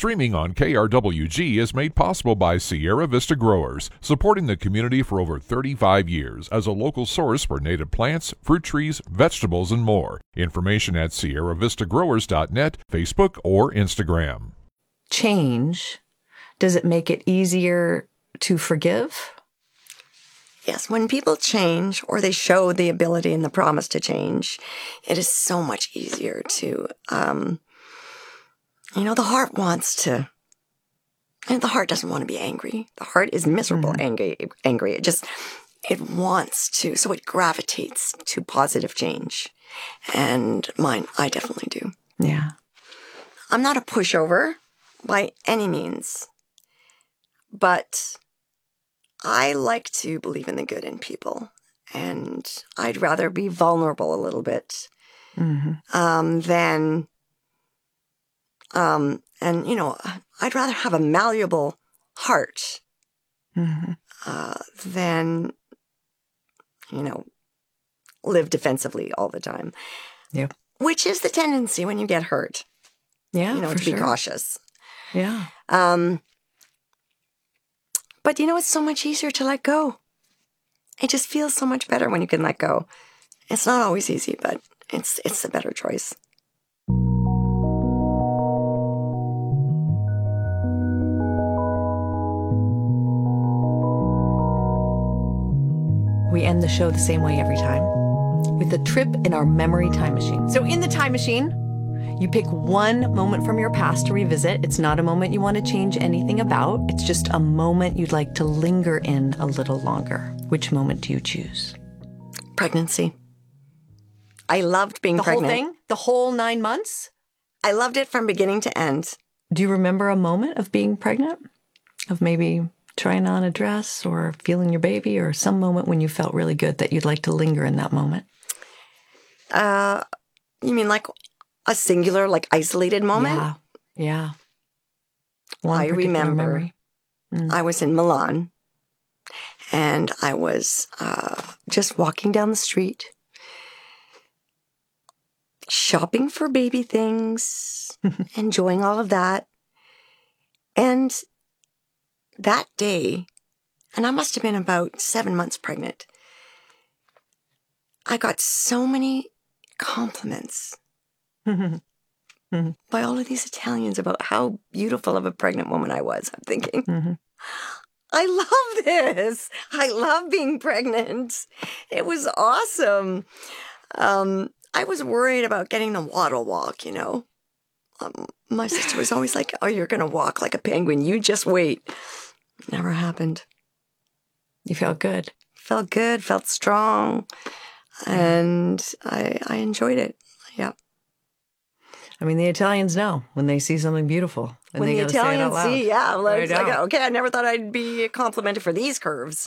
Streaming on KRWG is made possible by Sierra Vista Growers, supporting the community for over 35 years as a local source for native plants, fruit trees, vegetables, and more. Information at sierravistagrowers.net, Facebook, or Instagram. Change, does it make it easier to forgive? Yes, when people change or they show the ability and the promise to change, it is so much easier to, the heart wants to, and the heart doesn't want to be angry. The heart is miserable, angry. It wants to, so it gravitates to positive change. And mine, I definitely do. Yeah. I'm not a pushover by any means, but I like to believe in the good in people, and I'd rather be vulnerable a little bit than, I'd rather have a malleable heart than, live defensively all the time. Yeah. Which is the tendency when you get hurt. Yeah, to be cautious. Yeah. But it's so much easier to let go. It just feels so much better when you can let go. It's not always easy, but it's the better choice. We end the show the same way every time, with a trip in our memory time machine. So in the time machine, you pick one moment from your past to revisit. It's not a moment you want to change anything about. It's just a moment you'd like to linger in a little longer. Which moment do you choose? Pregnancy. I loved being pregnant. The whole thing? The whole 9 months? I loved it from beginning to end. Do you remember a moment of being pregnant? Of maybe trying on a dress or feeling your baby, or some moment when you felt really good that you'd like to linger in that moment? You mean like a singular, like isolated moment? Yeah. I remember I was in Milan, and I was just walking down the street, shopping for baby things, enjoying all of that. And that day, and I must have been about 7 months pregnant, I got so many compliments by all of these Italians about how beautiful of a pregnant woman I was. I'm thinking, I love this. I love being pregnant. It was awesome. I was worried about getting the waddle walk, My sister was always like, oh, you're going to walk like a penguin. You just wait. Never happened. You felt good. Felt good, felt strong, and I enjoyed it. Yeah. I mean, the Italians know when they see something beautiful. And when they the Italians see, like, okay, I never thought I'd be complimented for these curves.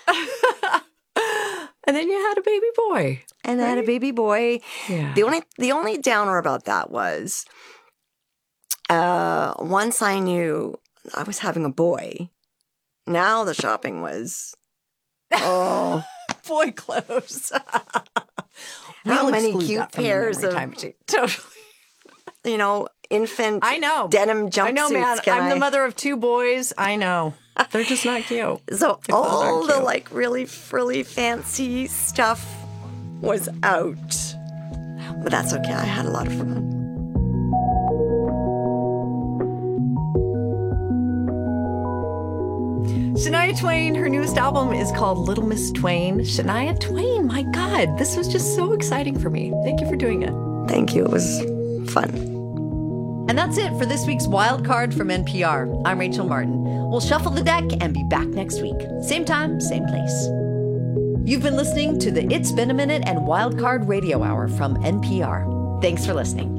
And then you had a baby boy. And I had a baby boy. Yeah. The only downer about that was once I knew I was having a boy, now the shopping was, boy clothes. How many cute pairs of totally. Infant I denim jumpsuits. know, man. I'm the mother of 2 boys. I know. They're just not cute. So all the really frilly fancy stuff was out. But that's okay. I had a lot of fun. Shania Twain, her newest album is called Little Miss Twain. Shania Twain, my God, this was just so exciting for me. Thank you for doing it. Thank you. It was fun. And that's it for this week's Wild Card from NPR. I'm Rachel Martin. We'll shuffle the deck and be back next week. Same time, same place. You've been listening to the It's Been a Minute and Wild Card Radio Hour from NPR. Thanks for listening.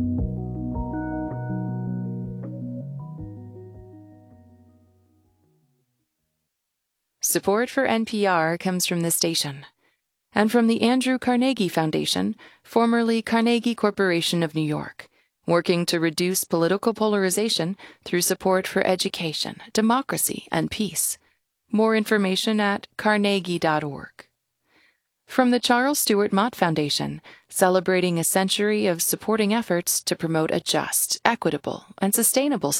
Support for NPR comes from this station and from the Andrew Carnegie Foundation, formerly Carnegie Corporation of New York, working to reduce political polarization through support for education, democracy, and peace. More information at carnegie.org. From the Charles Stewart Mott Foundation, celebrating a century of supporting efforts to promote a just, equitable, and sustainable